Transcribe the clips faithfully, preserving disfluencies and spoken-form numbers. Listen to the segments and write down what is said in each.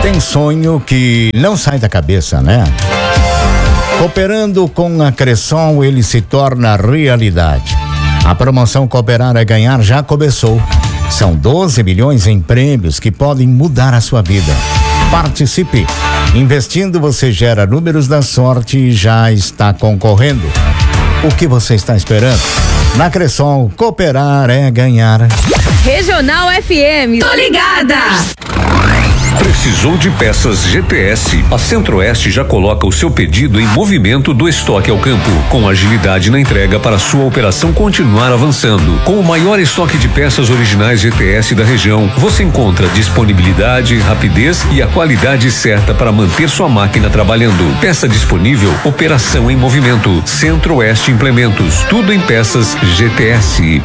Tem sonho que não sai da cabeça, né? Cooperando com a Cressol, ele se torna realidade. A promoção Cooperar é Ganhar já começou. São doze milhões em prêmios que podem mudar a sua vida. Participe. Investindo, você gera números da sorte e já está concorrendo. O que você está esperando? Na Cressol, Cooperar é Ganhar. Regional F M. Tô ligada! Precisou de peças G T S? A Centro-Oeste já coloca o seu pedido em movimento do estoque ao campo, com agilidade na entrega para sua operação continuar avançando. Com o maior estoque de peças originais G T S da região, você encontra disponibilidade, rapidez e a qualidade certa para manter sua máquina trabalhando. Peça disponível, operação em movimento. Centro-Oeste Implementos, tudo em peças G T S.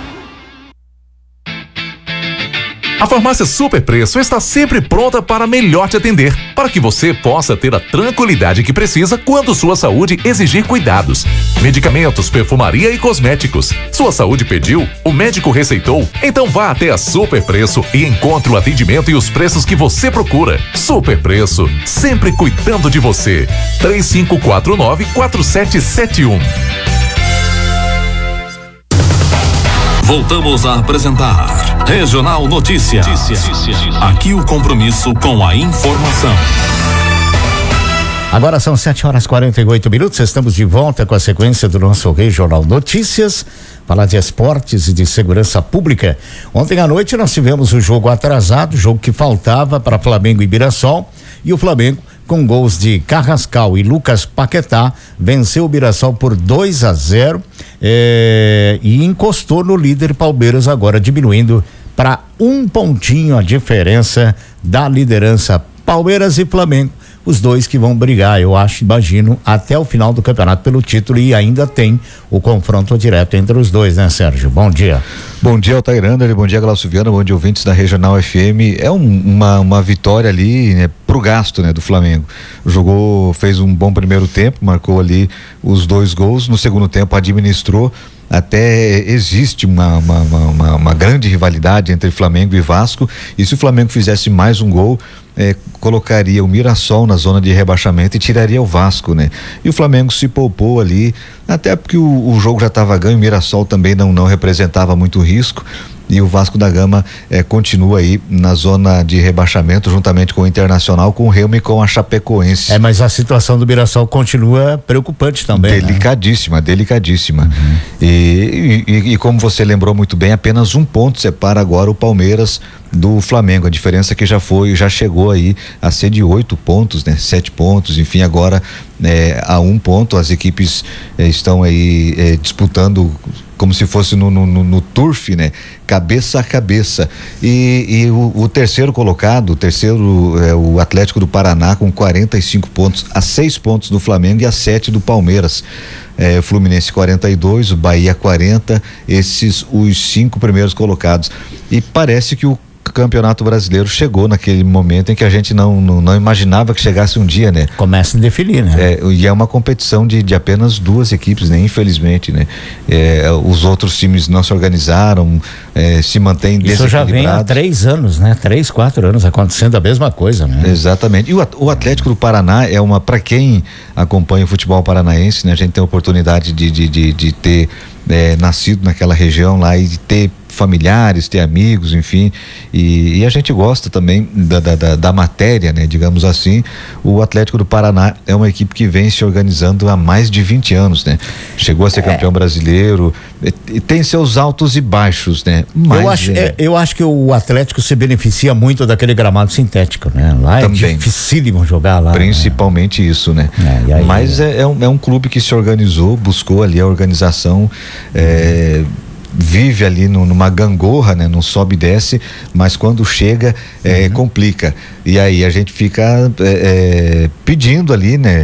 A Farmácia Super Preço está sempre pronta para melhor te atender, para que você possa ter a tranquilidade que precisa quando sua saúde exigir cuidados. Medicamentos, perfumaria e cosméticos. Sua saúde pediu? O médico receitou? Então vá até a Super Preço e encontre o atendimento e os preços que você procura. Super Preço, sempre cuidando de você. três cinco quatro nove, quatro sete sete um. Voltamos a apresentar Regional Notícias. Aqui o compromisso com a informação. Agora são sete horas e quarenta e oito minutos. Estamos de volta com a sequência do nosso Regional Notícias. Falar de esportes e de segurança pública. Ontem à noite nós tivemos o jogo atrasado, jogo que faltava para Flamengo e Mirassol. E o Flamengo, com gols de Carrascal e Lucas Paquetá, venceu o Mirassol por dois a zero é, e encostou no líder Palmeiras, agora diminuindo para um pontinho a diferença da liderança. Palmeiras e Flamengo, os dois que vão brigar, eu acho, imagino, até o final do campeonato pelo título, e ainda tem o confronto direto entre os dois, né, Sérgio? Bom dia. Bom dia, Altair Anderle, bom dia, Glaucio Viana, bom dia, ouvintes da Regional F M. É um, uma, uma vitória ali, né, pro gasto, né, do Flamengo. Jogou, fez um bom primeiro tempo, marcou ali os dois gols, no segundo tempo administrou. Até existe uma, uma, uma, uma grande rivalidade entre Flamengo e Vasco, e se o Flamengo fizesse mais um gol, eh, colocaria o Mirassol na zona de rebaixamento e tiraria o Vasco, né? E o Flamengo se poupou ali, até porque o, o jogo já estava ganho, o Mirassol também não, não representava muito risco. E o Vasco da Gama eh, continua aí na zona de rebaixamento, juntamente com o Internacional, com o Remo e com a Chapecoense. É, mas a situação do Mirassol continua preocupante também. Delicadíssima, né? delicadíssima. Uhum. E, e, e como você lembrou muito bem, apenas um ponto separa agora o Palmeiras do Flamengo. A diferença é que já foi, já chegou aí a ser de oito pontos, né? Sete pontos, enfim, agora eh, a um ponto. As equipes eh, estão aí eh, disputando como se fosse no, no, no, no turf, né? Cabeça a cabeça. E, e o, o terceiro colocado, o terceiro é o Atlético do Paraná com quarenta e cinco pontos, a seis pontos do Flamengo e a sete do Palmeiras. É, o Fluminense quarenta e dois, o Bahia quarenta, esses os cinco primeiros colocados. E parece que o Campeonato Brasileiro chegou naquele momento em que a gente não, não, não imaginava que chegasse um dia, né? Começa a definir, né? É, e é uma competição de, de apenas duas equipes, né? Infelizmente, né? É, os outros times não se organizaram, é, se mantêm desequilibrados. Isso já vem há três anos, né? Três, quatro anos acontecendo a mesma coisa, né? Exatamente. E o, o Atlético do Paraná é uma, para quem acompanha o futebol paranaense, né? A gente tem a oportunidade de, de, de, de ter é, nascido naquela região lá e de ter familiares, ter amigos, enfim, e, e a gente gosta também da, da, da matéria, né? Digamos assim. O Atlético do Paraná é uma equipe que vem se organizando há mais de vinte anos, né? Chegou a ser é. campeão brasileiro, e, e tem seus altos e baixos, né? Mas, eu, acho, é, eu acho que o Atlético se beneficia muito daquele gramado sintético, né? Lá também. É dificílimo jogar lá. Principalmente, né? Isso, né? É, aí, Mas é, é, um, é um clube que se organizou, buscou ali a organização, é, vive ali no, numa gangorra, né? Não sobe e desce, mas quando chega é, uhum. complica. E aí a gente fica é, é, pedindo ali, né?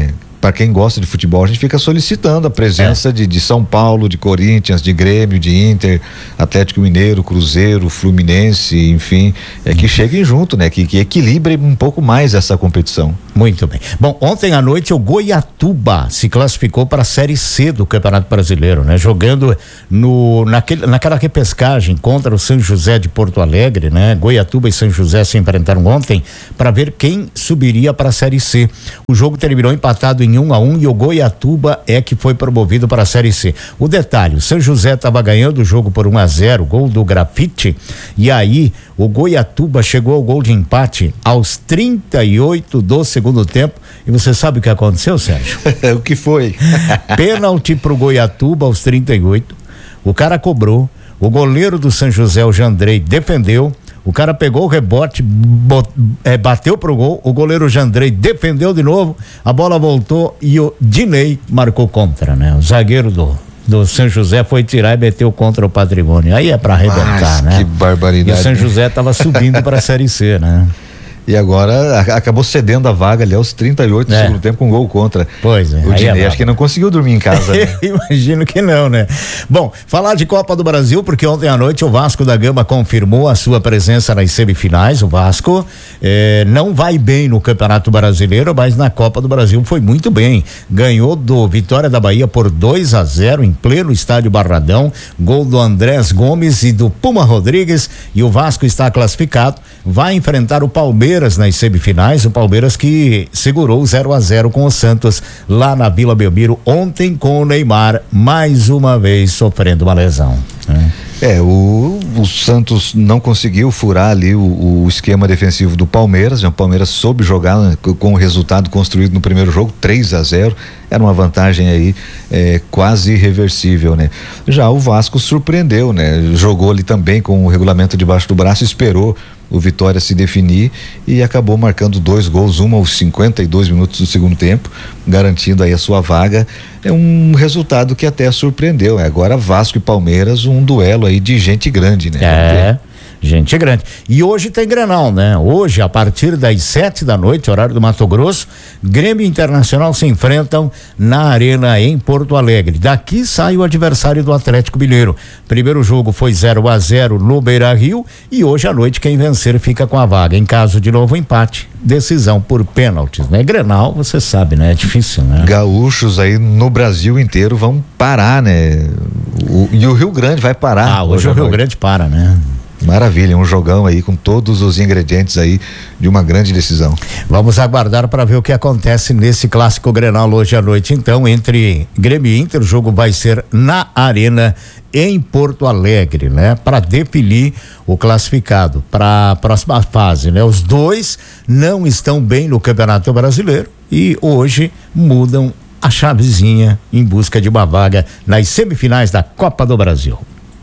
para quem gosta de futebol, a gente fica solicitando a presença é. de, de São Paulo, de Corinthians, de Grêmio, de Inter, Atlético Mineiro, Cruzeiro, Fluminense, enfim, é que cheguem junto, né? Que, que equilibrem um pouco mais essa competição. Muito bem. Bom, ontem à noite o Goiatuba se classificou para a Série C do Campeonato Brasileiro, né? Jogando no, naquele, naquela repescagem contra o São José de Porto Alegre, né? Goiatuba e São José se enfrentaram ontem para ver quem subiria para a Série C. O jogo terminou empatado em um a um e o Goiatuba é que foi promovido para a Série C. O detalhe, o São José estava ganhando o jogo por um a zero, gol do Grafite, e aí o Goiatuba chegou ao gol de empate aos trinta e oito do segundo tempo. E você sabe o que aconteceu, Sérgio? O que foi? Pênalti pro Goiatuba aos trinta e oito. O cara cobrou, o goleiro do São José, o Jandrei, defendeu. O cara pegou o rebote, bot, é, bateu pro gol, o goleiro Jandrei defendeu de novo, a bola voltou e o Dinei marcou contra, né? O zagueiro do do São José foi tirar e meteu contra o Patrimônio. Aí é pra arrebentar, né? Que barbaridade. E o São José tava subindo pra Série C, né? E agora a, acabou cedendo a vaga ali aos trinta e oito do é. segundo tempo com gol contra. Pois é. O Dinei é acho que não conseguiu dormir em casa. Né? Imagino que não, né? Bom, falar de Copa do Brasil, porque ontem à noite o Vasco da Gama confirmou a sua presença nas semifinais. O Vasco eh, não vai bem no Campeonato Brasileiro, mas na Copa do Brasil foi muito bem. Ganhou do Vitória da Bahia por dois a zero em pleno estádio Barradão. Gol do Andrés Gomes e do Puma Rodrigues. E o Vasco está classificado. Vai enfrentar o Palmeiras nas semifinais, o Palmeiras que segurou zero a zero com o Santos lá na Vila Belmiro ontem, com o Neymar mais uma vez sofrendo uma lesão, né? É, o, o Santos não conseguiu furar ali o, o esquema defensivo do Palmeiras, né? O Palmeiras soube jogar, né, com o resultado construído no primeiro jogo, três a zero, era uma vantagem aí é, quase irreversível, né? Já o Vasco surpreendeu, né? Jogou ali também com o regulamento debaixo do braço, esperou o Vitória se definir e acabou marcando dois gols, um aos cinquenta e dois minutos do segundo tempo, garantindo aí a sua vaga. É um resultado que até surpreendeu. Agora Vasco e Palmeiras, um duelo aí de gente grande, né? É, gente grande. E hoje tem Grenal, né? Hoje, a partir das sete da noite, horário do Mato Grosso, Grêmio e Internacional se enfrentam na Arena em Porto Alegre. Daqui sai o adversário do Atlético Mineiro. Primeiro jogo foi zero a zero no Beira-Rio e hoje à noite quem vencer fica com a vaga. Em caso de novo empate, decisão por pênaltis, né? Grenal, você sabe, né? É difícil, né? Gaúchos aí no Brasil inteiro vão parar, né? O, e o Rio Grande vai parar. Ah, hoje, hoje o Rio Grande para, né? Maravilha, um jogão aí com todos os ingredientes aí de uma grande decisão. Vamos aguardar para ver o que acontece nesse clássico Grenal hoje à noite, então, entre Grêmio e Inter. O jogo vai ser na Arena em Porto Alegre, né? Para definir o classificado para a próxima fase, né? Os dois não estão bem no Campeonato Brasileiro e hoje mudam a chavezinha em busca de uma vaga nas semifinais da Copa do Brasil.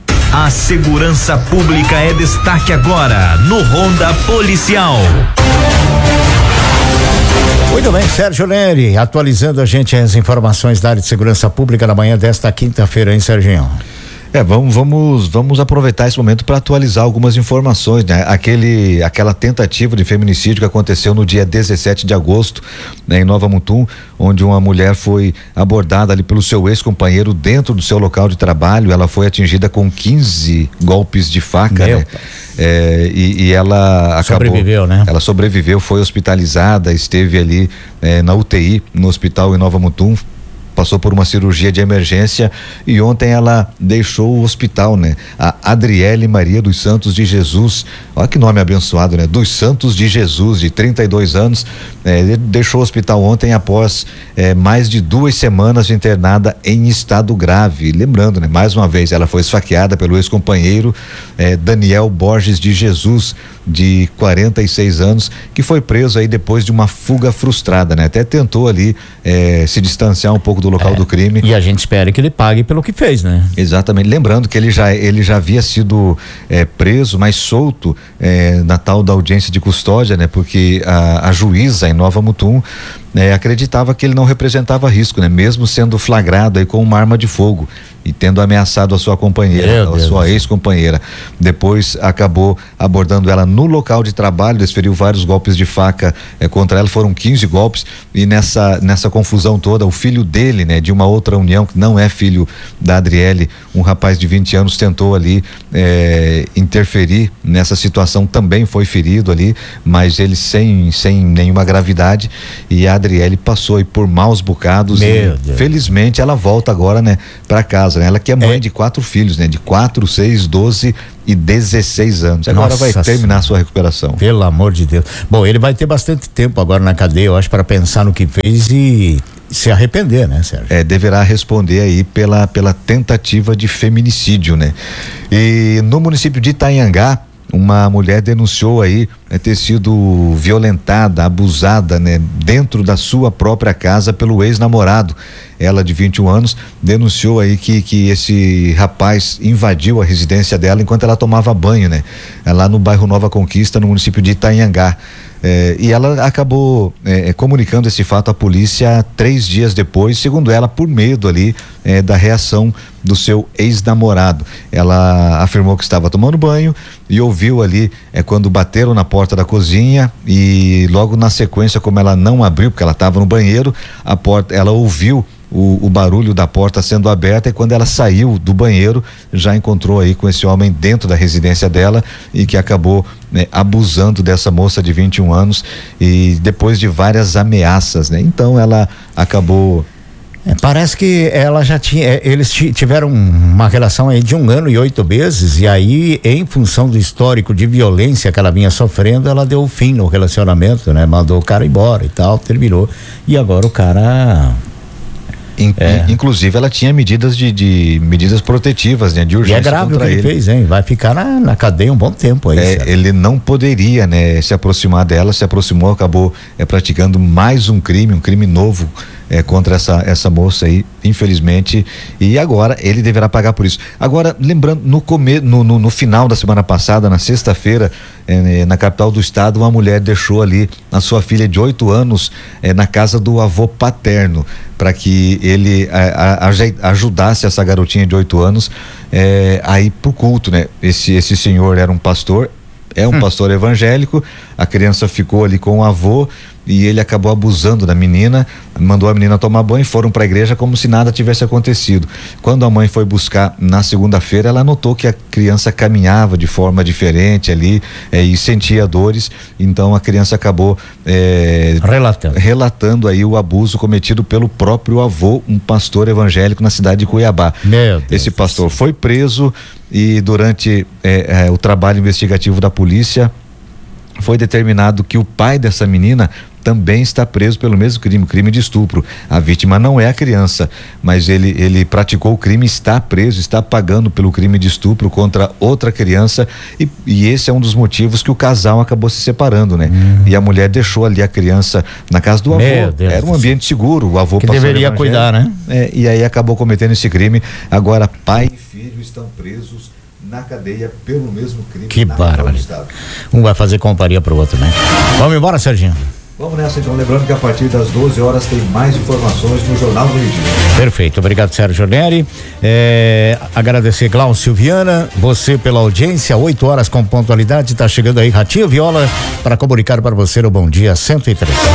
A segurança pública é destaque agora no Ronda Policial. Muito bem, Sérgio Neri, atualizando a gente as informações da área de segurança pública na manhã desta quinta-feira, hein, Serginho? É, vamos, vamos, vamos aproveitar esse momento para atualizar algumas informações, né? Aquele, aquela tentativa de feminicídio que aconteceu no dia dezessete de agosto, né, em Nova Mutum, onde uma mulher foi abordada ali pelo seu ex-companheiro dentro do seu local de trabalho. Ela foi atingida com quinze golpes de faca, Meu né? É, e, e ela acabou, sobreviveu, né? Ela sobreviveu, foi hospitalizada, esteve ali é, na U T I, no hospital em Nova Mutum, passou por uma cirurgia de emergência e ontem ela deixou o hospital, né? A Adriele Maria dos Santos de Jesus, olha que nome abençoado, né? Dos Santos de Jesus, de trinta e dois anos, eh, deixou o hospital ontem após eh, mais de duas semanas internada em estado grave. Lembrando, né? Mais uma vez, ela foi esfaqueada pelo ex-companheiro eh, Daniel Borges de Jesus, de quarenta e seis anos, que foi preso aí depois de uma fuga frustrada, né? Até tentou ali eh, se distanciar um pouco do local é, do crime. E a gente espera que ele pague pelo que fez, né? Exatamente. Lembrando que ele já, ele já havia sido é, preso, mas solto é, na tal da audiência de custódia, né? Porque a, a juíza em Nova Mutum é, acreditava que ele não representava risco, né? Mesmo sendo flagrado aí com uma arma de fogo. e tendo ameaçado a sua companheira, Meu a sua Deus. ex-companheira. Depois acabou abordando ela no local de trabalho, desferiu vários golpes de faca eh, contra ela, foram quinze golpes, e nessa nessa confusão toda, o filho dele, né, de uma outra união, que não é filho da Adriele, um rapaz de vinte anos, tentou ali eh, interferir nessa situação, também foi ferido ali, mas ele sem, sem nenhuma gravidade, e a Adriele passou aí por maus bocados. Meu e Deus. felizmente ela volta agora, né, pra casa, né? Ela que é mãe É. de quatro filhos, né, de quatro, seis, doze e dezesseis anos. Agora Nossa vai terminar Senhora. a sua recuperação. Pelo amor de Deus. Bom, ele vai ter bastante tempo agora na cadeia, eu acho, para pensar no que fez e se arrepender, né, Sérgio? É, deverá responder aí pela, pela tentativa de feminicídio, né? E no município de Itanhangá, uma mulher denunciou aí né, ter sido violentada, abusada, né, dentro da sua própria casa pelo ex-namorado. Ela, de vinte e um anos, denunciou aí que, que esse rapaz invadiu a residência dela enquanto ela tomava banho, né? Lá no bairro Nova Conquista, no município de Itanhangá. É, e ela acabou é, comunicando esse fato à polícia três dias depois, segundo ela, por medo ali é, da reação do seu ex-namorado. Ela afirmou que estava tomando banho e ouviu ali é, quando bateram na porta da cozinha, e logo na sequência, como ela não abriu, porque ela estava no banheiro, a porta, ela ouviu O, o barulho da porta sendo aberta, e quando ela saiu do banheiro já encontrou aí com esse homem dentro da residência dela, e que acabou né, abusando dessa moça de vinte e um anos, e depois de várias ameaças, né? Então ela acabou. É, parece que ela já tinha, é, eles ti- tiveram uma relação aí de um ano e oito meses, e aí, em função do histórico de violência que ela vinha sofrendo, ela deu fim no relacionamento, né? Mandou o cara embora e tal, terminou, e agora o cara... In, É. Inclusive ela tinha medidas de, de medidas protetivas, né? De E urgência é grave o que contra ele, ele. fez, hein? Vai ficar na, na cadeia um bom tempo aí. É, Sérgio. ele não poderia, né, se aproximar dela, se aproximou, acabou é, praticando mais um crime, um crime novo é, contra essa, essa moça aí, infelizmente, e agora ele deverá pagar por isso. Agora, lembrando, no, come, no, no, no final da semana passada, na sexta-feira, é, na capital do estado, uma mulher deixou ali a sua filha de oito anos é, na casa do avô paterno, para que ele a, a, a, ajudasse essa garotinha de oito anos é, a ir pro culto, né? Esse, esse senhor era um pastor, é um hum. pastor evangélico. A criança ficou ali com o avô e ele acabou abusando da menina, mandou a menina tomar banho, foram para a igreja como se nada tivesse acontecido. Quando a mãe foi buscar na segunda-feira, ela notou que a criança caminhava de forma diferente ali é, e sentia dores, então a criança acabou é, relatando. relatando aí o abuso cometido pelo próprio avô, um pastor evangélico na cidade de Cuiabá. Meu Deus. Esse pastor foi preso e durante é, é, o trabalho investigativo da polícia foi determinado que o pai dessa menina também está preso pelo mesmo crime, crime de estupro. A vítima não é a criança, mas ele ele praticou o crime, está preso, está pagando pelo crime de estupro contra outra criança, e, e esse é um dos motivos que o casal acabou se separando, né? Uhum. E a mulher deixou ali a criança na casa do avô. Meu Deus. Era um ambiente seguro, o avô que deveria cuidar, né? É, e aí acabou cometendo esse crime. Agora pai e filho estão presos na cadeia pelo mesmo crime. Que bárbaro. Um vai fazer companhia pro outro, né? Vamos embora, Serginho. Vamos nessa, então, lembrando que a partir das doze horas tem mais informações no Jornal do Meio-Dia. Perfeito, obrigado, Sérgio Neri. É, agradecer, Glaucio Viana, você pela audiência. Oito horas com pontualidade, tá chegando aí Ratinho Viola para comunicar para você o Bom Dia cento e três.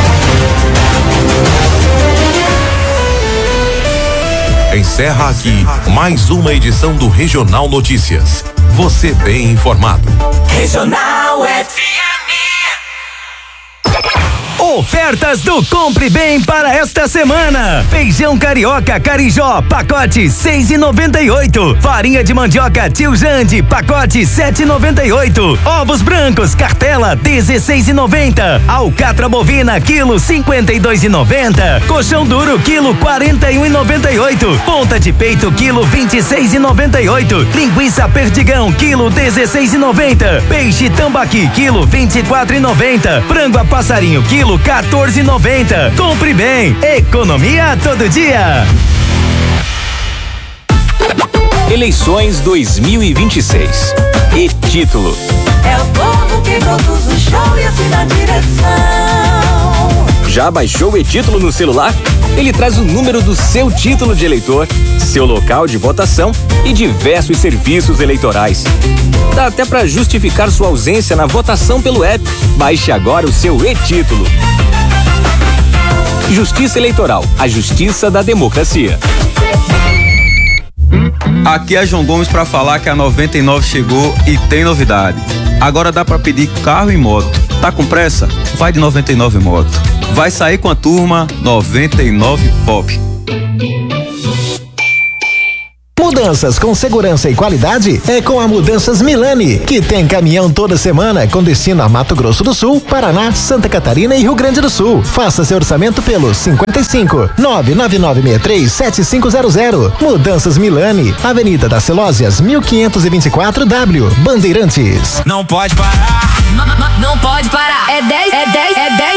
Encerra aqui mais uma edição do Regional Notícias. Você bem informado. Regional F M. Ofertas do Compre Bem para esta semana. Feijão carioca Carijó, pacote seis e noventa e oito. Farinha de mandioca Tio Jande, pacote sete e noventa e oito. Ovos brancos cartela dezesseis e noventa. Alcatra bovina quilo cinquenta e dois e noventa. Colchão duro quilo quarenta e um e noventa e oito. Ponta de peito quilo vinte e seis e noventa e oito. Linguiça perdigão quilo dezesseis e noventa. Peixe tambaqui quilo vinte e quatro e noventa. Frango a passarinho quilo quatorze e noventa. Compre bem, economia todo dia. Eleições dois mil e vinte e seis. E título: é o povo que produz o show e assim na direção. Já baixou o e-título no celular? Ele traz o número do seu título de eleitor, seu local de votação e diversos serviços eleitorais. Dá até para justificar sua ausência na votação pelo app. Baixe agora o seu e-título. Justiça Eleitoral, a justiça da democracia. Aqui é João Gomes para falar que a noventa e nove chegou e tem novidade. Agora dá para pedir carro e moto. Tá com pressa? Vai de noventa e nove Moto. Vai sair com a turma noventa e nove Pop. Mudanças com segurança e qualidade é com a Mudanças Milani, que tem caminhão toda semana com destino a Mato Grosso do Sul, Paraná, Santa Catarina e Rio Grande do Sul. Faça seu orçamento pelo cinquenta e cinco, nove nove nove seis três, sete cinco zero zero. Mudanças Milani, Avenida das Celósias, mil quinhentos e vinte e quatro W, Bandeirantes. Não pode parar. Não, não, não pode parar. É dez, é dez, é dez.